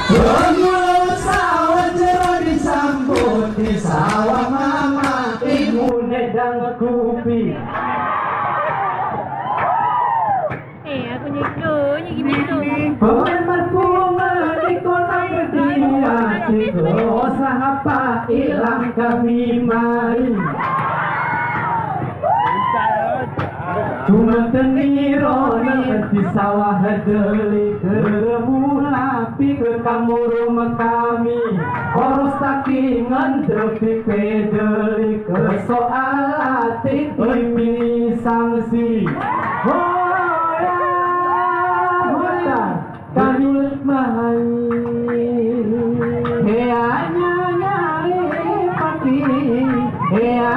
Mulut sawah jero disambut di sawah mama ibu nedang kupi. Aku nyanyi gitu. Peman bunga di kota berdia di dosa apa hilang kami mari. Cuma tenirona di sawah deli keremula pi ke kamu rumah kami. Harus takingan tepi pedeli ke soal hati ini sanksi.